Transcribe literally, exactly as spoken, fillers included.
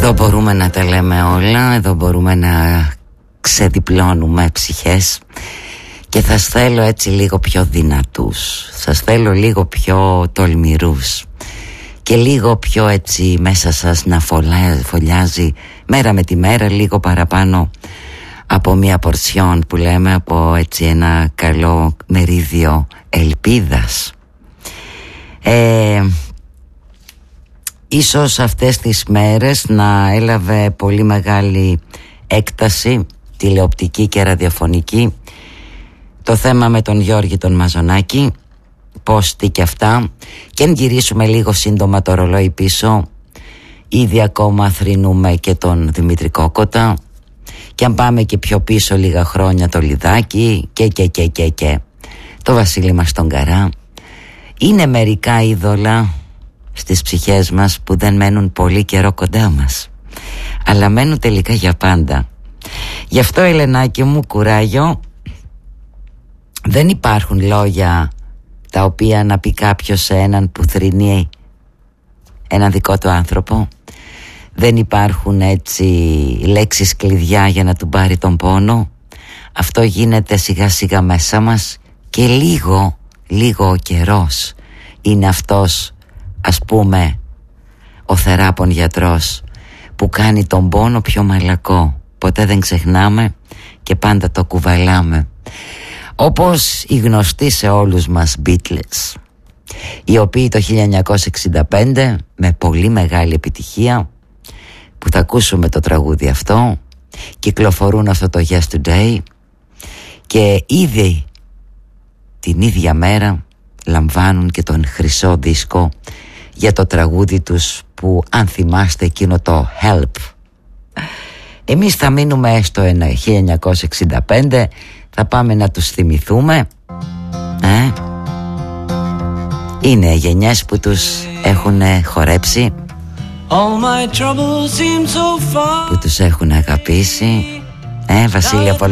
Εδώ μπορούμε να τα λέμε όλα, εδώ μπορούμε να ξεδιπλώνουμε ψυχές και θα σας θέλω έτσι λίγο πιο δυνατούς, σας θέλω λίγο πιο τολμηρούς και λίγο πιο έτσι μέσα σας να φωλιάζει μέρα με τη μέρα λίγο παραπάνω από μια πορσιόν που λέμε, από έτσι ένα καλό μερίδιο ελπίδας. Ε, ίσως αυτές τις μέρες να έλαβε πολύ μεγάλη έκταση τηλεοπτική και ραδιοφωνική το θέμα με τον Γιώργη τον Μαζονάκη, πώς τι και αυτά, και αν γυρίσουμε λίγο σύντομα το ρολόι πίσω, ήδη ακόμα θρηνούμε και τον Δημήτρη Κόκοτα, και αν πάμε και πιο πίσω λίγα χρόνια το Λιδάκι και και και και και το Βασίλη μας τον Καρά. Είναι μερικά είδωλα στις ψυχές μας που δεν μένουν πολύ καιρό κοντά μας, αλλά μένουν τελικά για πάντα. Γι' αυτό, Ελενάκη μου, κουράγιο. Δεν υπάρχουν λόγια τα οποία να πει κάποιος σε έναν που θρηνεί έναν δικό του άνθρωπο. Δεν υπάρχουν έτσι λέξεις κλειδιά για να του πάρει τον πόνο. Αυτό γίνεται σιγά σιγά μέσα μας και λίγο, λίγο ο καιρός είναι αυτός, ας πούμε, ο θεράπων γιατρός που κάνει τον πόνο πιο μαλακό. Ποτέ δεν ξεχνάμε και πάντα το κουβαλάμε. Όπως οι γνωστοί σε όλους μας Beatles, οι οποίοι το χίλια εννιακόσια εξήντα πέντε με πολύ μεγάλη επιτυχία, που θα ακούσουμε το τραγούδι αυτό, κυκλοφορούν αυτό το Yesterday και ήδη την ίδια μέρα λαμβάνουν και τον χρυσό δίσκο για το τραγούδι τους που, αν θυμάστε, εκείνο το Help. Εμείς θα μείνουμε στο χίλια εννιακόσια εξήντα πέντε, θα πάμε να τους θυμηθούμε. ε? Είναι γενιές που τους έχουν χορέψει, που τους έχουν αγαπήσει. Ε, Βασίλη, από